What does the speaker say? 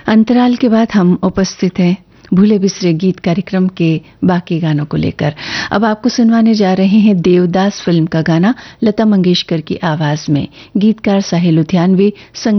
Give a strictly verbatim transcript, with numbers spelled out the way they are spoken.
अंतराल के बाद हम उपस्थित हैं भूले बिसरे गीत कार्यक्रम के बाकी गानों को लेकर। अब आपको सुनवाने जा रहे हैं देवदास फिल्म का गाना लता मंगेशकर की आवाज में। गीतकार साहिल लुधियानवी, संगीत